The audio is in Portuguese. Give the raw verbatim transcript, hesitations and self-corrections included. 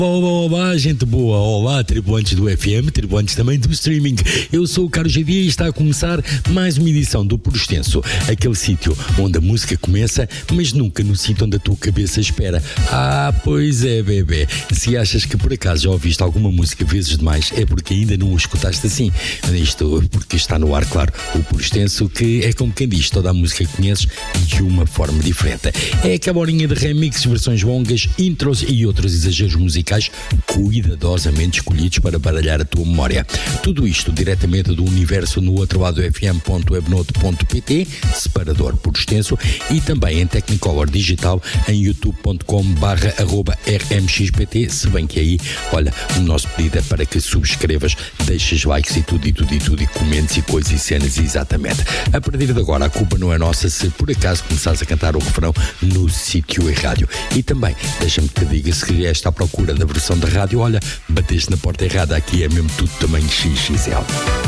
Olá, olá, gente boa, olá, tripulantes do F M, tripulantes também do streaming. Eu sou o Carlos G D e está a começar mais uma edição do Por Extenso, aquele sítio onde a música começa, mas nunca no sítio onde a tua cabeça espera. Ah, pois é, bebê. Se achas que por acaso já ouviste alguma música vezes demais, é porque ainda não o escutaste assim. Isto porque está no ar, claro, o Por Extenso, que é como quem diz, toda a música que conheces de uma forma diferente. É aquela horinha de remixes, versões longas, intros e outros exageros musicais cuidadosamente escolhidos para baralhar a tua memória. Tudo isto diretamente do universo no outro lado do f m ponto webnote ponto p t, separador Por Extenso, e também em Technicolor digital em youtube ponto com barra arroba r m x p t, se bem que aí, olha, o nosso pedido é para que subscrevas, deixes likes e tudo e tudo e tudo e comentes e coisas e cenas, exatamente. A partir de agora a culpa não é nossa se por acaso começares a cantar o refrão no sítio errado. E também, deixa-me que te diga, se esta à procura da versão da rádio, olha, bateste na porta errada, aqui é mesmo tudo tamanho X X L.